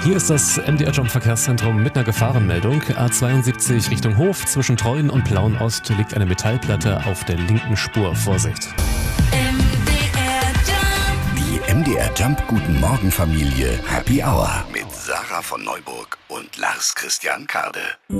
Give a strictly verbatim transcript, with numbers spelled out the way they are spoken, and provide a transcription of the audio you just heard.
Hier ist das M D R-Jump-Verkehrszentrum mit einer Gefahrenmeldung. A zweiundsiebzig Richtung Hof, zwischen Treuen und Plauenost liegt eine Metallplatte auf der linken Spur. Vorsicht. Die M D R Jump Guten Morgen Familie Happy Hour mit Sarah von Neuburg und Lars Christian Kade.